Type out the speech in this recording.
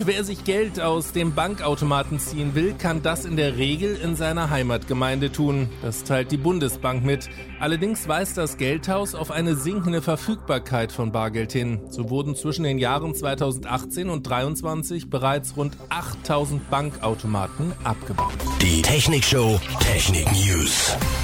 Wer sich Geld aus dem Bankautomaten ziehen will, kann das in der Regel in seiner Heimatgemeinde tun. Das teilt die Bundesbank mit. Allerdings weist das Geldhaus auf eine sinkende Verfügbarkeit von Bargeld hin. So wurden zwischen den Jahren 2018 und 2023 bereits rund 8000 Bankautomaten abgebaut. Die Technikshow Technik News.